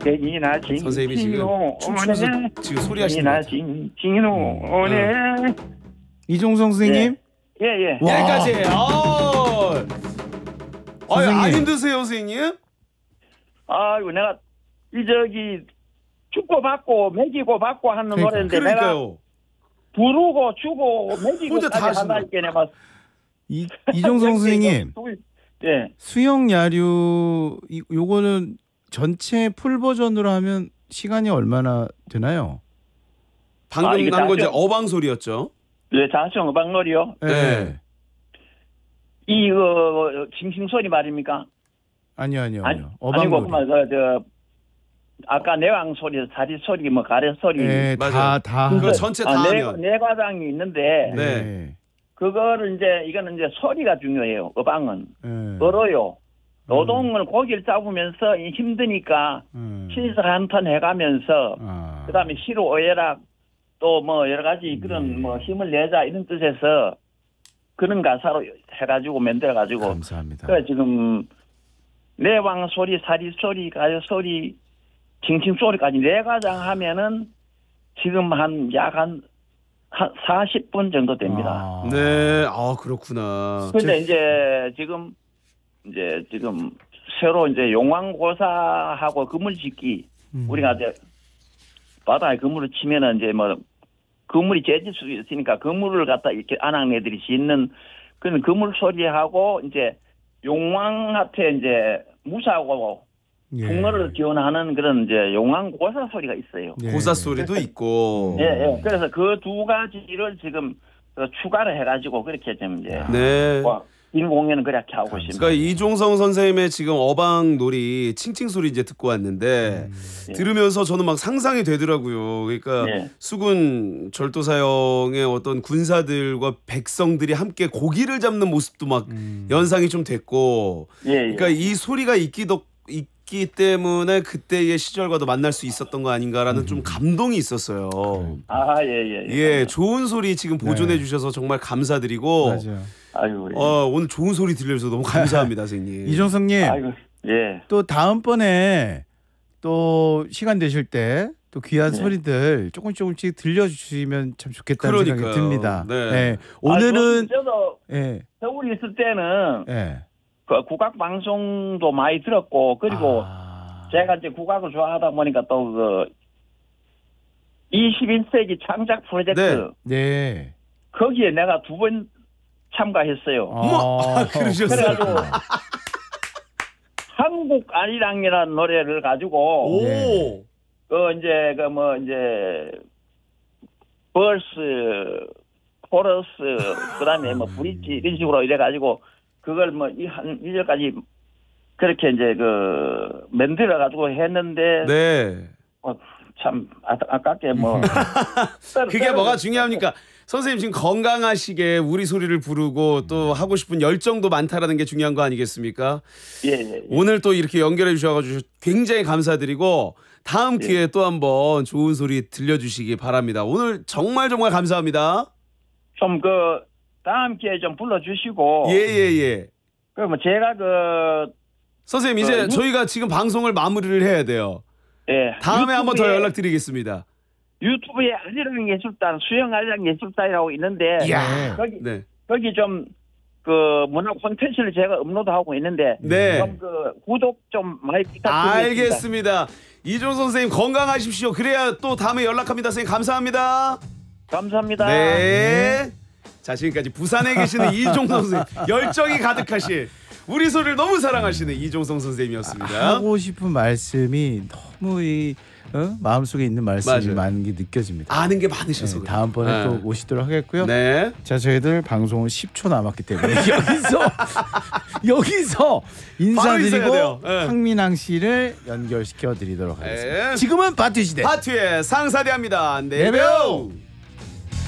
땡이나 선생님이 지금 징징오 춤추면서 오네. 지금 소리하시는 땡이나 것 같아요. 징징오 오네. 이종성 선생님. 예. 와. 여기까지. 선생님. 안 힘드세요, 선생님? 아이고 내가 이 저기 죽고 받고 먹이고 받고 하는 그러니까. 노래인데 내가 그러니까요. 부르고 주고 혼자 다 먹이고까지 하신다. 한다니까 내가 이종성 선생님. 예. 수영 야류 요거는 전체 풀 버전으로 하면 시간이 얼마나 되나요? 방금 이게 난 건 이제 나죠? 어방 소리였죠. 예, 자성 음악놀이요. 네. 이거 징징 소리 말입니까? 아니요. 아니고 어방놀이. 그만 저 아까 내왕 소리, 사리 소리, 뭐 가래 소리. 네, 맞아요. 다. 그거 전체 다 하면. 내과장이 있는데 네. 그거를 이거는 이제 소리가 중요해요. 어방은 네. 얼어요. 노동을 고기를 잡으면서 힘드니까 신석 한턴 해가면서 아. 그다음에 시로 오해락 또 뭐 여러 가지 그런 뭐 힘을 내자 이런 뜻에서 그런 가사로 해가지고 만들어가지고 감사합니다. 그래 지금 내왕 소리, 사리 소리, 가요 소리, 징징 소리까지 내과장 하면은 지금 약 한 40분 정도 됩니다. 아. 네. 그렇구나. 근데 이제 지금 새로 이제 용왕고사하고 그물짓기 우리가 이제 바다에 그물을 치면은 이제 뭐 그물이 째질 수 있으니까 그물을 갖다 이렇게 아낙네들이 짓는 그런 그물 소리하고 이제 용왕한테 이제 무사하고 풍어를 기원하는 그런 이제 용왕고사 소리가 있어요. 예. 고사 소리도 있고. 예. 그래서 그 두 가지를 지금 추가를 해가지고 그렇게 좀 이제 네. 인 공연은 그렇게 하고 있습니다. 그러니까 이종성 선생님의 지금 어방 놀이 칭칭 소리 이제 듣고 왔는데 들으면서 저는 막 상상이 되더라고요. 그러니까 수군 절도사형의 어떤 군사들과 백성들이 함께 고기를 잡는 모습도 막 연상이 좀 됐고. 그러니까 이 소리가 있기 때문에 그때의 시절과도 만날 수 있었던 거 아닌가라는 좀 감동이 있었어요. 예, 좋은 소리 지금 보존해 주셔서 정말 감사드리고. 맞아요. 아이고. 오늘 좋은 소리 들려주셔서 너무 감사합니다, 선생님. 이종성님. 아이고. 예. 또 다음번에 또 시간 되실 때 또 귀한 소리들 조금씩 들려주시면 참 좋겠다는 생각이 듭니다. 네. 오늘은 저도 예. 서울에 있을 때는 예. 그 국악 방송도 많이 들었고 그리고 제가 이제 국악을 좋아하다 보니까 또 그 21세기 창작 프로젝트 네. 거기에 내가 2번 참가했어요. 그러셨어요. 그래가지고 한국 아리랑이라는 노래를 가지고 벌스, 코러스, 그다음에 뭐 브릿지 이런 식으로 이래가지고 그걸 뭐 한 1절까지 그렇게 이제 만들어 가지고 했는데 참 아깝게 뭐 그게 뭐가 중요합니까? 선생님 지금 건강하시게 우리 소리를 부르고 또 하고 싶은 열정도 많다라는 게 중요한 거 아니겠습니까? 예. 오늘 또 이렇게 연결해 주셔가지고 굉장히 감사드리고 다음 기회에 또 한번 좋은 소리 들려주시기 바랍니다. 오늘 정말 감사합니다. 좀 다음 기회에 좀 불러주시고. 예. 그럼 제가 선생님 이제 저희가 지금 방송을 마무리를 해야 돼요. 예. 다음에 한번 더 연락드리겠습니다. 유튜브에 아리랑 예술단, 수영 아리랑 예술단이라고 있는데 거기 좀 문화 콘텐츠를 제가 업로드하고 있는데 좀 구독 좀 많이 부탁드리겠습니다. 알겠습니다. 이종성 선생님 건강하십시오. 그래야 또 다음에 연락합니다. 선생님 감사합니다. 감사합니다. 네. 자 지금까지 부산에 계시는 이종성 선생님 열정이 가득하신 우리 소리를 너무 사랑하시는 이종성 선생님이었습니다. 하고 싶은 말씀이 너무 마음속에 있는 말씀이 많은 게 느껴집니다. 아는 게 많으셔서 그래요. 다음번에 또 오시도록 하겠고요. 네. 자 저희들 방송은 10초 남았기 때문에 여기서 인사드리고 황민항 씨를 연결시켜 드리도록 하겠습니다. 지금은 바투 시대. 바투의 상사대합니다. 네벼.